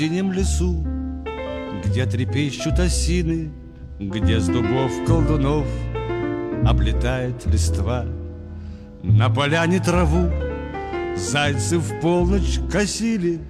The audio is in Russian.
В синем лесу, где трепещут осины, где с дубов колдунов облетает листва, на поляне траву зайцы в полночь косили,